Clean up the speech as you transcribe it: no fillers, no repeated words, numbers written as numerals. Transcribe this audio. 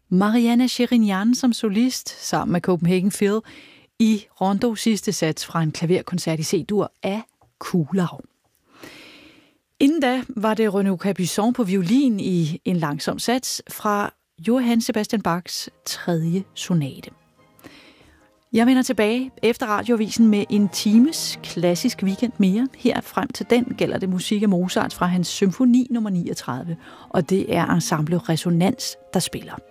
Marianna Shirinyan som solist sammen med Copenhagen Phil i Rondo sidste sats fra en klaverkoncert i C-dur af Kuhlau. Inden da var det Renaud Capuçon på violin i en langsom sats fra Johann Sebastian Bachs 3. sonate. Jeg vender tilbage efter radioavisen med en times klassisk weekend mere. Her frem til den gælder det musik af Mozart fra hans symfoni nummer 39, og det er ensemble Resonans, der spiller.